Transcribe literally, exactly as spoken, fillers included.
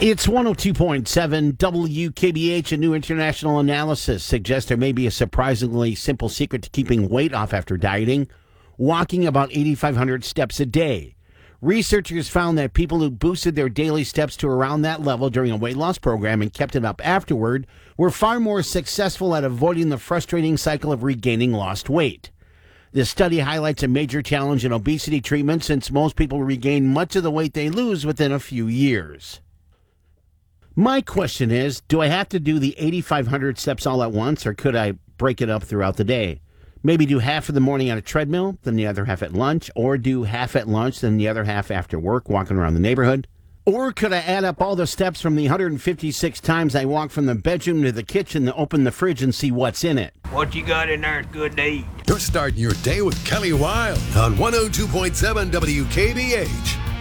It's one oh two point seven W K B H. A new international analysis suggests there may be a surprisingly simple secret to keeping weight off after dieting: walking about eighty-five hundred steps a day. Researchers found that people who boosted their daily steps to around that level during a weight loss program and kept it up afterward were far more successful at avoiding the frustrating cycle of regaining lost weight. This study highlights a major challenge in obesity treatment, since most people regain much of the weight they lose within a few years. My question is, do I have to do the eighty-five hundred steps all at once, or could I break it up throughout the day? Maybe do half of the morning on a treadmill, then the other half at lunch, or do half at lunch, then the other half after work, walking around the neighborhood? Or could I add up all the steps from the one hundred fifty-six times I walk from the bedroom to the kitchen to open the fridge and see what's in it? What you got in there is good to eat. You're starting your day with Kelly Wilde on one oh two point seven W K B H.